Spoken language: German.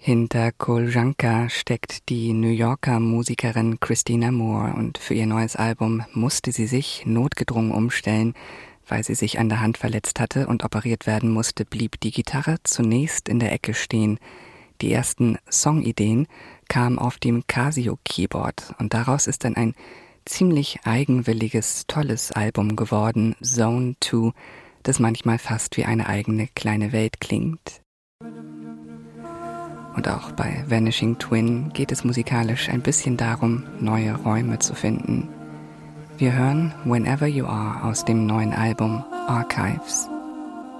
Hinter Koljanka steckt die New Yorker Musikerin Christina Moore und für ihr neues Album musste sie sich notgedrungen umstellen. Weil sie sich an der Hand verletzt hatte und operiert werden musste, blieb die Gitarre zunächst in der Ecke stehen. Die ersten Songideen kamen auf dem Casio-Keyboard und daraus ist dann ein ziemlich eigenwilliges, tolles Album geworden, Zone 2, das manchmal fast wie eine eigene kleine Welt klingt. Und auch bei Vanishing Twin geht es musikalisch ein bisschen darum, neue Räume zu finden. Wir hören Whenever You Are aus dem neuen Album Archives.